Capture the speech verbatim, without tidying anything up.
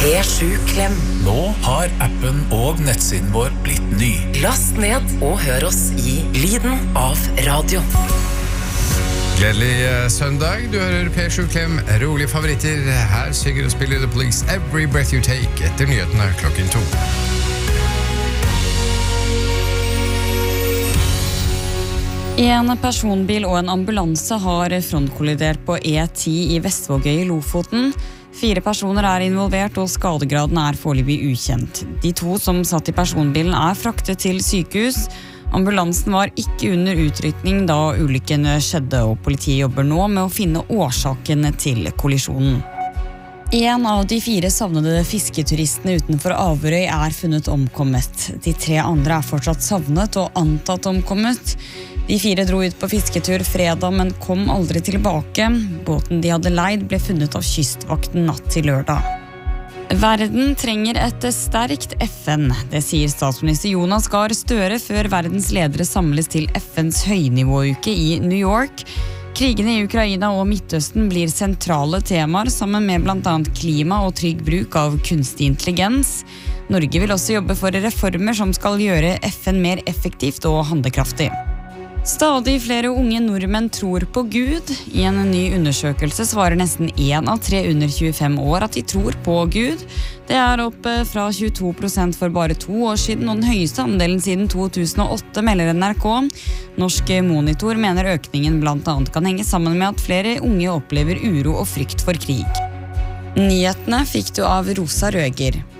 P sju Klem. Nå har appen og nettsiden vår blitt ny. Last ned og hør oss i lyden av radio. Gledelig eh, søndag, du hører P sju Klem, rolige favoritter. Her synger og spiller The Police Every Breath You Take etter nyhetene klokken to. En personbil og en ambulanse har frontkollidert på E ti i Vestvågøy i Lofoten. Fire personer er involvert, og skadegraden er foreløpig ukjent. De to som satt i personbilen er fraktet til sykehus. Ambulansen var ikke under utrykning da ulykken skjedde, og politiet jobber nå med å finne årsaken til kollisjonen. En av de fire savnede fisketuristene utenfor Averøy er funnet omkommet. De tre andre er fortsatt savnet og antatt omkommet. De fire dro ut på fisketur fredag, men kom aldri tilbake. Båten de hadde leid ble funnet av kystvakten natt til lørdag. Verden trenger et sterkt F N. Det sier statsminister Jonas Gahr Støre før verdens ledere samles til F N's høynivåuke i New York. Krigene i Ukraina og Midtøsten blir sentrale temaer sammen med blant annet klima og trygg bruk av kunstig intelligens. Norge vil også jobbe for reformer som skal gjøre F N mer effektivt og handlekraftig. Stadig flere unge nordmenn tror på Gud. I en ny undersøkelse svarer nesten en av tre under tjuefem år at de tror på Gud. Det er opp fra tjueto prosent for bare to år siden, og den høyeste andelen siden to tusen og åtte, melder N R K. Norsk Monitor mener økningen blant annet kan henge sammen med at flere unge opplever uro og frykt for krig. Nyhetene fikk du av Rosa Røger.